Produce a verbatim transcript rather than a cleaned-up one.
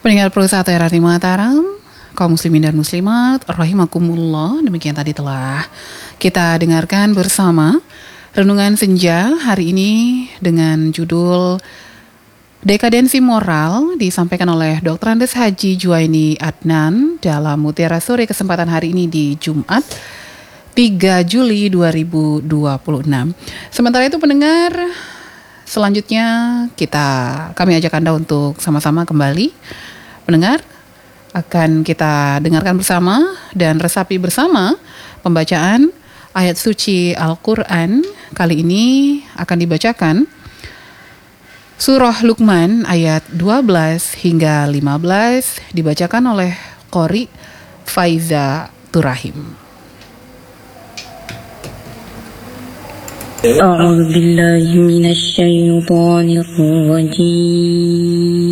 Pendengar Perusahaan R R I Mataram, kaum muslimin dan muslimat, rahimakumullah. Demikian tadi telah kita dengarkan bersama Renungan Senja hari ini dengan judul Dekadensi Moral, disampaikan oleh Doktor Andes Haji Juwaini Adnan dalam Mutiara Sore kesempatan hari ini di Jumat tiga Juli dua ribu dua puluh enam. Sementara itu pendengar, selanjutnya kita kami ajak Anda untuk sama-sama kembali mendengar, akan kita dengarkan bersama dan resapi bersama pembacaan ayat suci Al-Quran. Kali ini akan dibacakan Surah Luqman ayat dua belas hingga lima belas, dibacakan oleh Qori Faiza Turahim. A'udzu billahi minasy syaithanir rajim.